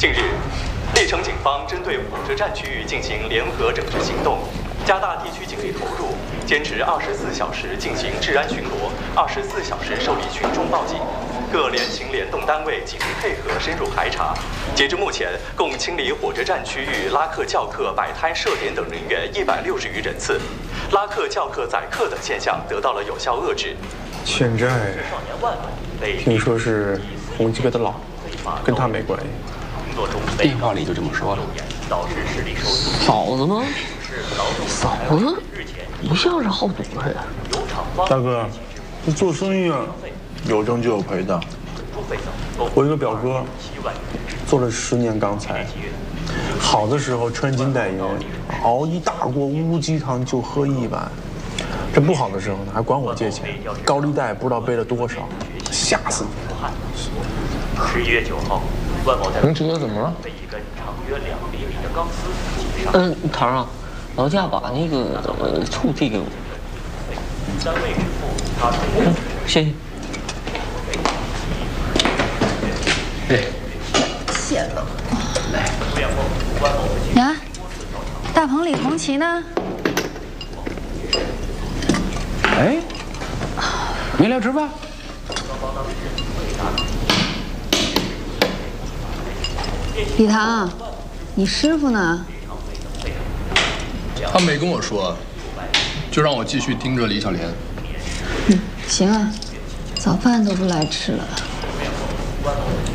近日，历城警方针对火车站区域进行联合整治行动，加大地区警力投入，坚持24小时进行治安巡逻，24小时受理群众报警。各联勤联动单位紧密配合深入排查。截至目前，共清理火车站区域拉客、叫客、摆摊、设点等人员160余人次，拉客、叫客、宰客等现象得到了有效遏制。 欠债，听说是洪基哥的老，跟他没关系。 电话里就这么说了。 嫂子呢？嫂子不像是好赌的呀。 大哥，这做生意啊，有挣就有赔的。我一个表哥，做了10年钢材，好的时候穿金戴银，熬一大锅乌鸡汤就喝1碗。这不好的时候呢，还管我借钱，高利贷不知道背了多少，吓死你 ！11月9号，万某在您侄子怎么了？ 被一根长约2厘米的钢丝击伤。 堂啊，劳驾把那个醋递给我。 3位支付他谢谢。 谢了。呀，大棚里红旗呢？ 哎，没来吃饭？ 李唐，你师傅呢？ 他没跟我说，就让我继续盯着李小莲。 行啊，早饭都不来吃了。